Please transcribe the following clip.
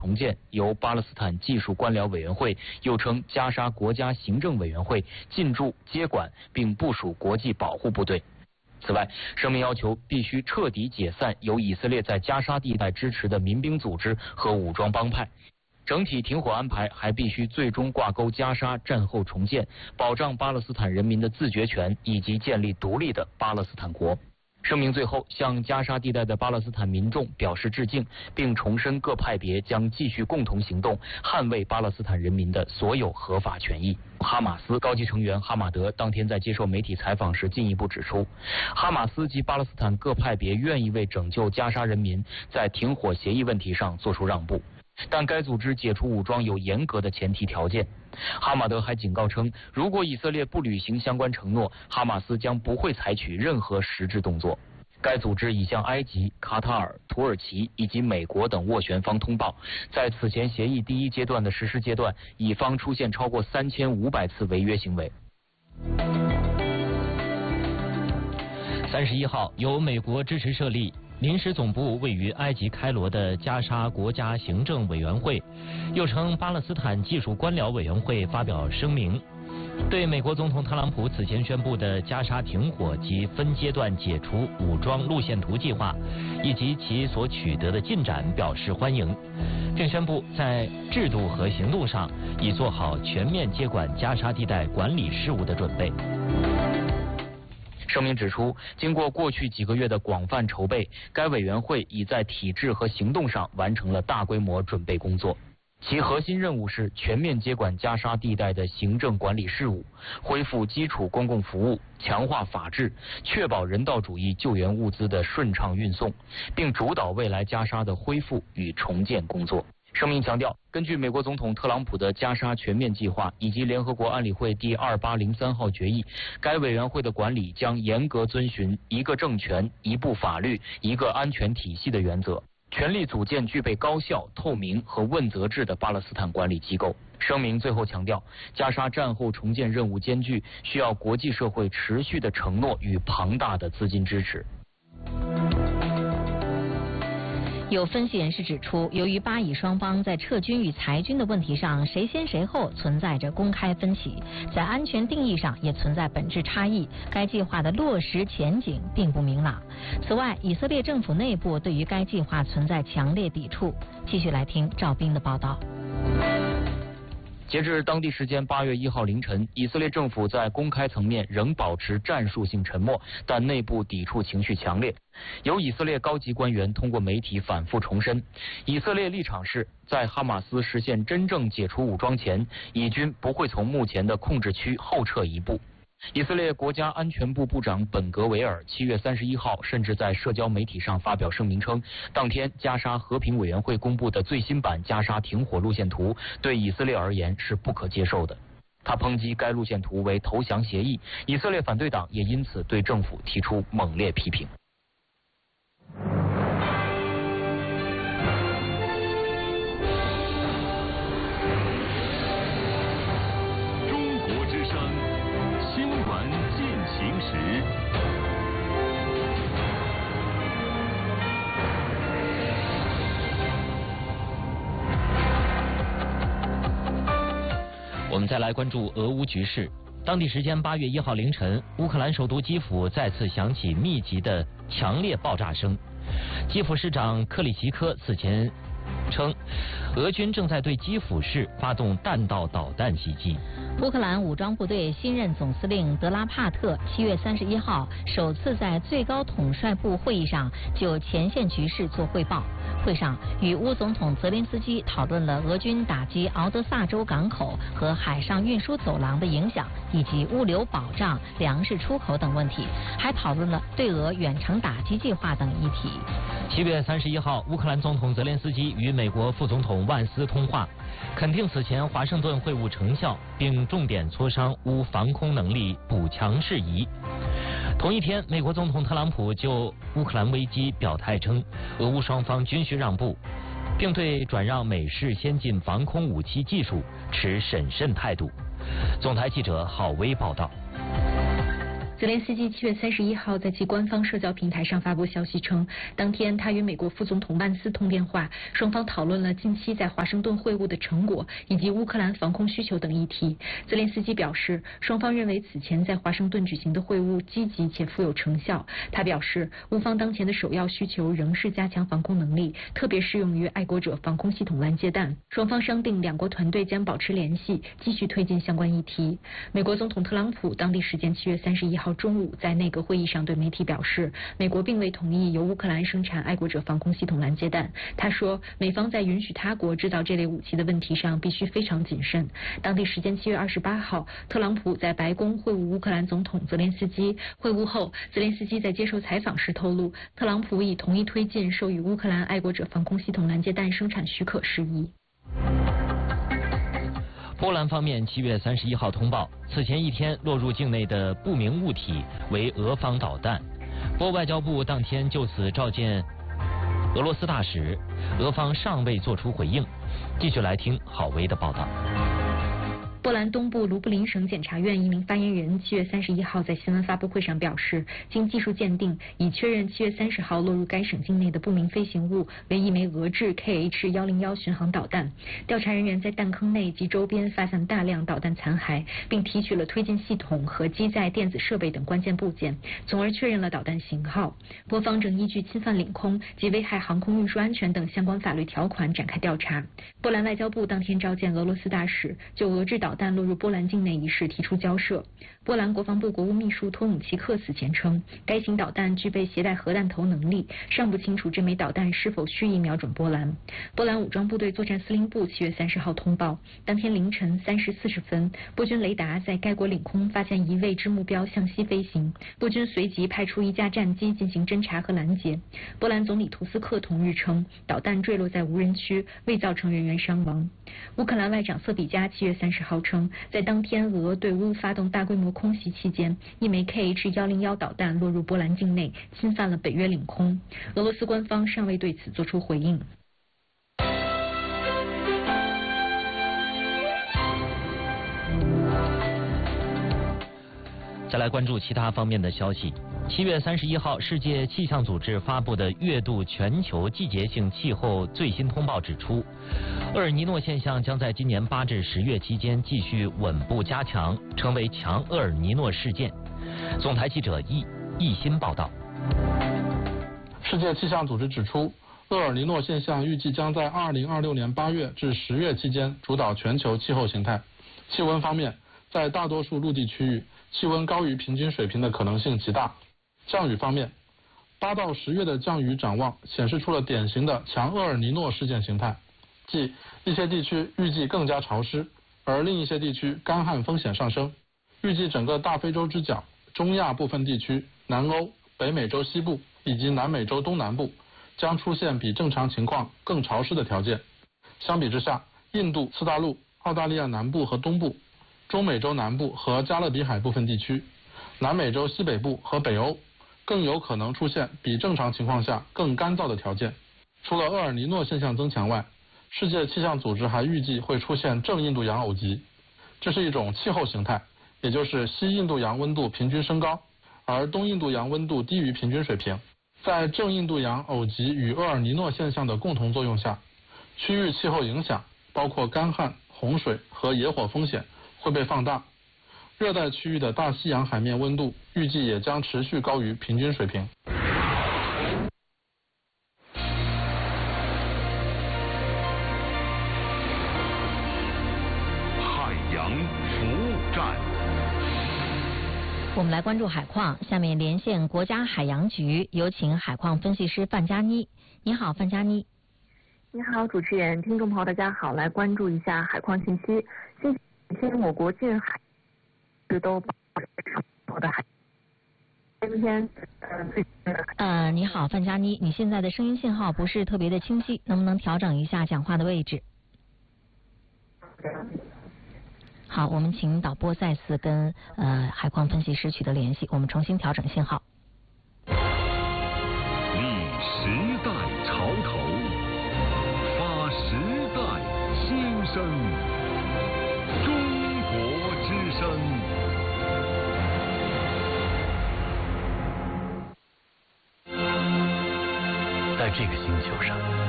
重建由巴勒斯坦技术官僚委员会，又称加沙国家行政委员会进驻接管并部署国际保护部队。此外，声明要求必须彻底解散由以色列在加沙地带支持的民兵组织和武装帮派。整体停火安排还必须最终挂钩加沙战后重建，保障巴勒斯坦人民的自决权以及建立独立的巴勒斯坦国。声明最后向加沙地带的巴勒斯坦民众表示致敬，并重申各派别将继续共同行动，捍卫巴勒斯坦人民的所有合法权益。哈马斯高级成员哈马德当天在接受媒体采访时进一步指出，哈马斯及巴勒斯坦各派别愿意为拯救加沙人民在停火协议问题上做出让步，但该组织解除武装有严格的前提条件。哈马德还警告称，如果以色列不履行相关承诺，哈马斯将不会采取任何实质动作。该组织已向埃及、卡塔尔、土耳其以及美国等斡旋方通报，在此前协议第一阶段的实施阶段，乙方出现超过3500次违约行为。 31号，由美国支持设立临时总部位于埃及开罗的加沙国家行政委员会，又称巴勒斯坦技术官僚委员会发表声明，对美国总统特朗普此前宣布的加沙停火及分阶段解除武装路线图计划以及其所取得的进展表示欢迎，并宣布在制度和行动上已做好全面接管加沙地带管理事务的准备。 声明指出，经过过去几个月的广泛筹备，该委员会已在体制和行动上完成了大规模准备工作。其核心任务是全面接管加沙地带的行政管理事务，恢复基础公共服务，强化法治，确保人道主义救援物资的顺畅运送，并主导未来加沙的恢复与重建工作。声明强调，根据美国总统特朗普的加沙全面计划以及联合国安理会第2803号决议，该委员会的管理将严格遵循一个政权、一部法律、一个安全体系的原则，全力组建具备高效、透明和问责制的巴勒斯坦管理机构。声明最后强调，加沙战后重建任务艰巨，需要国际社会持续的承诺与庞大的资金支持。 有分析人士指出，由于巴以双方在撤军与裁军的问题上谁先谁后存在着公开分歧，在安全定义上也存在本质差异，该计划的落实前景并不明朗。此外，以色列政府内部对于该计划存在强烈抵触。继续来听赵斌的报道。 截至当地时间8月1号凌晨，以色列政府在公开层面仍保持战术性沉默，但内部抵触情绪强烈。有以色列高级官员通过媒体反复重申，以色列立场是在哈马斯实现真正解除武装前，以军不会从目前的控制区后撤一步。以色列国家安全部部长本格维尔7月31号甚至在社交媒体上发表声明称，当天加沙和平委员会公布的最新版加沙停火路线图对以色列而言是不可接受的。他抨击该路线图为投降协议，以色列反对党也因此对政府提出猛烈批评。 我们再来关注俄乌局势。当地时间8月1号凌晨，乌克兰首都基辅再次响起密集的强烈爆炸声。基辅市长克里奇科此前称，俄军正在对基辅市发动弹道导弹袭击。 乌克兰武装部队新任总司令德拉帕特7月31号首次在最高统帅部会议上就前线局势做汇报。会上，与乌总统泽连斯基讨论了俄军打击敖德萨州港口和海上运输走廊的影响，以及物流保障、粮食出口等问题，还讨论了对俄远程打击计划等议题。 7月31号，乌克兰总统泽连斯基与美国副总统万斯通话，肯定此前华盛顿会晤成效，并重点磋商乌防空能力补强事宜。同一天，美国总统特朗普就乌克兰危机表态称，俄乌双方均需让步，并对转让美式先进防空武器技术持审慎态度。总台记者郝威报道。 泽连斯基7月31号在其官方社交平台上发布消息称，当天他与美国副总统万斯通电话，双方讨论了近期在华盛顿会晤的成果以及乌克兰防空需求等议题。泽连斯基表示，双方认为此前在华盛顿举行的会晤积极且富有成效。他表示，乌方当前的首要需求仍是加强防空能力，特别适用于爱国者防空系统拦截弹。双方商定两国团队将保持联系，继续推进相关议题。美国总统特朗普当地时间7月31号中午在内阁会议上对媒体表示，美国并未同意由乌克兰生产爱国者防空系统拦截弹。他说，美方在允许他国制造这类武器的问题上必须非常谨慎。当地时间7月28号，特朗普在白宫会晤乌克兰总统泽连斯基。会晤后，泽连斯基在接受采访时透露，特朗普已同意推进授予乌克兰爱国者防空系统拦截弹生产许可事宜。 波兰方面7月31号通报，此前一天落入境内的不明物体为俄方导弹。波外交部当天就此召见俄罗斯大使，俄方尚未作出回应。继续来听郝维的报道。 波兰东部卢布林省检察院一名发言人7月31号在新闻发布会上表示，经技术鉴定，已确认7月30号落入该省境内的不明飞行物为一枚俄制 KH-101巡航导弹。调查人员在弹坑内及周边发现大量导弹残骸，并提取了推进系统和机载电子设备等关键部件，从而确认了导弹型号。波方正依据侵犯领空及危害航空运输安全等相关法律条款展开调查。波兰外交部当天召见俄罗斯大使，就俄制导弹落入波兰境内一事提出交涉。波兰国防部国务秘书托姆奇克此前称，该型导弹具备携带核弹头能力，尚不清楚这枚导弹是否蓄意瞄准波兰。波兰武装部队作战司令部7月30号通报，当天凌晨3时40分，波军雷达在该国领空发现一未知目标向西飞行，波军随即派出一架战机进行侦察和拦截。波兰总理图斯克同日称，导弹坠落在无人区，未造成人员伤亡。乌克兰外长瑟比加7月30号称，在当天俄对乌发动大规模空袭期间，一枚 KH-101导弹落入波兰境内，侵犯了北约领空。俄罗斯官方尚未对此作出回应。 再来关注其他方面的消息。7月31号，世界气象组织发布的月度全球季节性气候最新通报指出，厄尔尼诺现象将在今年8至10月期间继续稳步加强，成为强厄尔尼诺事件。总台记者易鑫报道。 世界气象组织指出，厄尔尼诺现象预计将在2026年8月至10月期间主导全球气候形态。气温方面，在大多数陆地区域，气温高于平均水平的可能性极大。降雨方面，8到10月的降雨展望显示出了典型的强厄尔尼诺事件形态，即一些地区预计更加潮湿，而另一些地区干旱风险上升。预计整个大非洲之角、中亚部分地区、南欧、北美洲西部以及南美洲东南部将出现比正常情况更潮湿的条件。相比之下，印度次大陆、澳大利亚南部和东部、中美洲南部和加勒比海部分地区、南美洲西北部和北欧更有可能出现比正常情况下更干燥的条件。除了厄尔尼诺现象增强外，世界气象组织还预计会出现正印度洋偶极，这是一种气候形态，也就是西印度洋温度平均升高，而东印度洋温度低于平均水平。在正印度洋偶极与厄尔尼诺现象的共同作用下，区域气候影响包括干旱、洪水和野火风险会被放大。热带区域的大西洋海面温度预计也将持续高于平均水平。 海洋服务站， 我们来关注海况，下面连线国家海洋局，有请海况分析师范佳妮。你好，范佳妮。 你好，主持人，听众朋友，大家好，来关注一下海况信息。今天我国近海都的海。今天你好，范佳妮，你现在的声音信号不是特别的清晰，能不能调整一下讲话的位置？好，我们请导播再次跟海况分析师取得联系，我们重新调整信号。 立时代潮头，发时代新声，中国之声。 这个星球上